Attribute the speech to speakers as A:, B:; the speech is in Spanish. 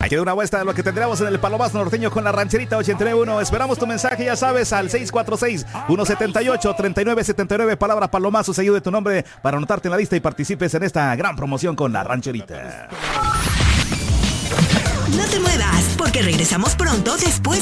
A: Hay que dar una vuelta de lo que tendremos en el Palomazo Norteño con la Rancherita 89.1. Esperamos tu mensaje, ya sabes, al 646-178-3979. Palabra Palomazo, seguido de tu nombre para anotarte en la lista y participes en esta gran promoción con la Rancherita.
B: No te muevas, porque regresamos pronto después